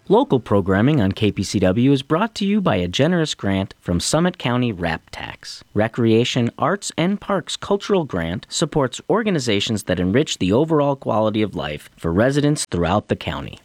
Local programming on KPCW is brought to you by a generous grant from Summit County RAP Tax. Recreation, Arts, and Parks Cultural Grant supports organizations that enrich the overall quality of life for residents throughout the county.